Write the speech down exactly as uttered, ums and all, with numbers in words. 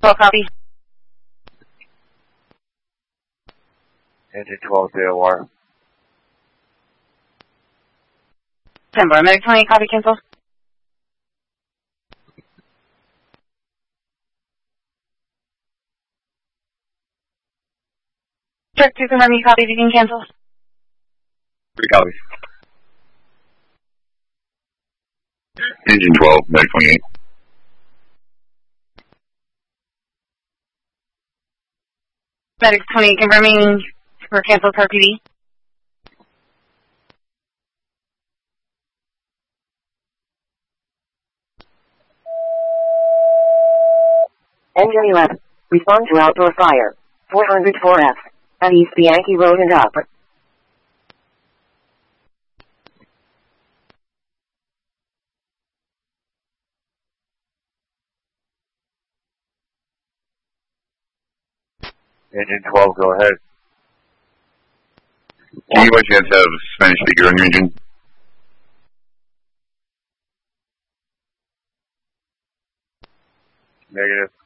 twelve, copy. Engine twelve, Z O R. September, Medic twenty, copy, cancel. Check two, confirm you copy, you can cancel. Three copies. Engine twelve, Medic twenty-eight. Medic twenty, confirming for cancel car P D. Engine eleven, respond to outdoor fire. four oh four F, at East Bianchi Road and up. Engine twelve, go ahead. Do you by chance have Spanish speaker on your engine? Negative.